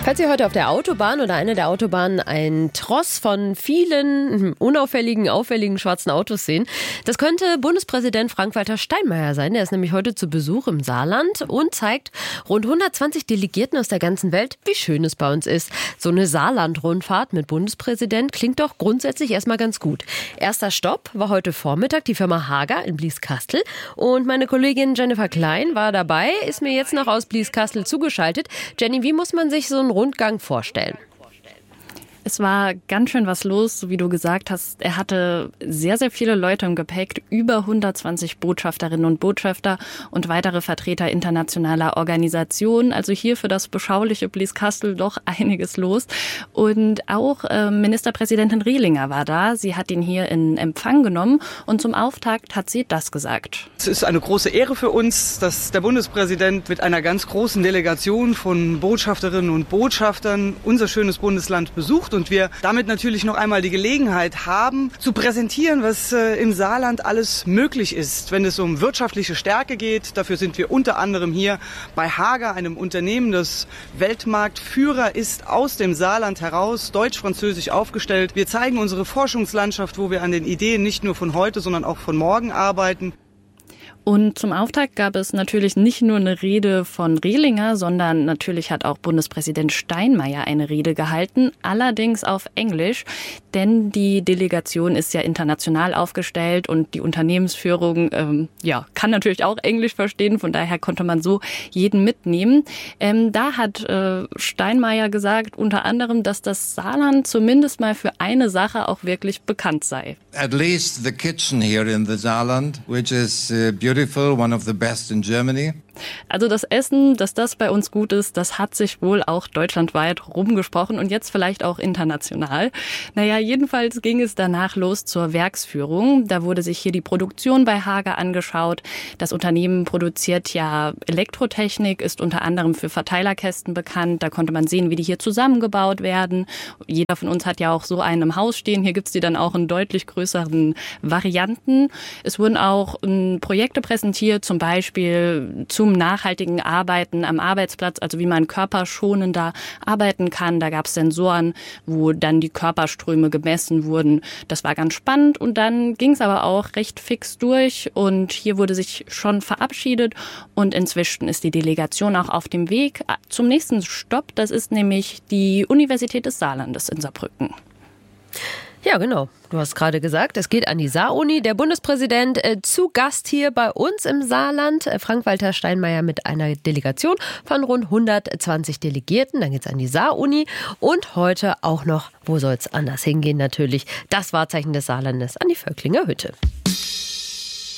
Falls Sie heute auf der Autobahn oder einer der Autobahnen einen Tross von vielen unauffälligen, auffälligen schwarzen Autos sehen, das könnte Bundespräsident Frank-Walter Steinmeier sein. Der ist nämlich heute zu Besuch im Saarland und zeigt rund 120 Delegierten aus der ganzen Welt, wie schön es bei uns ist. So eine Saarland-Rundfahrt mit Bundespräsident klingt doch grundsätzlich erstmal ganz gut. Erster Stopp war heute Vormittag die Firma Hager in Blieskastel. Und meine Kollegin Jennifer Klein war dabei, ist mir jetzt noch aus Blieskastel zugeschaltet. Jenny, wie muss man sich so einen Rundgang vorstellen? Es war ganz schön was los, so wie du gesagt hast. Er hatte sehr, sehr viele Leute im Gepäck, über 120 Botschafterinnen und Botschafter und weitere Vertreter internationaler Organisationen. Also hier für das beschauliche Blieskastel doch einiges los. Und auch Ministerpräsidentin Rehlinger war da. Sie hat ihn hier in Empfang genommen und zum Auftakt hat sie das gesagt. Es ist eine große Ehre für uns, dass der Bundespräsident mit einer ganz großen Delegation von Botschafterinnen und Botschaftern unser schönes Bundesland besucht und wir damit natürlich noch einmal die Gelegenheit haben, zu präsentieren, was im Saarland alles möglich ist, wenn es um wirtschaftliche Stärke geht. Dafür sind wir unter anderem hier bei Hager, einem Unternehmen, das Weltmarktführer ist, aus dem Saarland heraus, deutsch-französisch aufgestellt. Wir zeigen unsere Forschungslandschaft, wo wir an den Ideen nicht nur von heute, sondern auch von morgen arbeiten. Und zum Auftakt gab es natürlich nicht nur eine Rede von Rehlinger, sondern natürlich hat auch Bundespräsident Steinmeier eine Rede gehalten, allerdings auf Englisch, denn die Delegation ist ja international aufgestellt und die Unternehmensführung kann natürlich auch Englisch verstehen, von daher konnte man so jeden mitnehmen. Da hat Steinmeier gesagt, unter anderem, dass das Saarland zumindest mal für eine Sache auch wirklich bekannt sei. At least the kitchen here in the Saarland, which is beautiful, one of the best in Germany. Also das Essen, dass das bei uns gut ist, das hat sich wohl auch deutschlandweit rumgesprochen und jetzt vielleicht auch international. Naja, jedenfalls ging es danach los zur Werksführung. Da wurde sich hier die Produktion bei Hager angeschaut. Das Unternehmen produziert ja Elektrotechnik, ist unter anderem für Verteilerkästen bekannt. Da konnte man sehen, wie die hier zusammengebaut werden. Jeder von uns hat ja auch so einen im Haus stehen. Hier gibt's die dann auch in deutlich größeren Varianten. Es wurden auch Projekte präsentiert, zum Beispiel zum nachhaltigen Arbeiten am Arbeitsplatz, also wie man körperschonender arbeiten kann. Da gab es Sensoren, wo dann die Körperströme gemessen wurden. Das war ganz spannend und dann ging es aber auch recht fix durch und hier wurde sich schon verabschiedet und inzwischen ist die Delegation auch auf dem Weg zum nächsten Stopp. Das ist nämlich die Universität des Saarlandes in Saarbrücken. Ja, genau. Du hast gerade gesagt, es geht an die Saar-Uni. Der Bundespräsident zu Gast hier bei uns im Saarland. Frank-Walter Steinmeier mit einer Delegation von rund 120 Delegierten. Dann geht's an die Saar-Uni. Und heute auch noch, wo soll's anders hingehen natürlich, das Wahrzeichen des Saarlandes an die Völklinger Hütte. This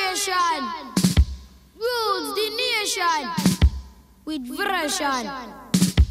generation rules the nation with version.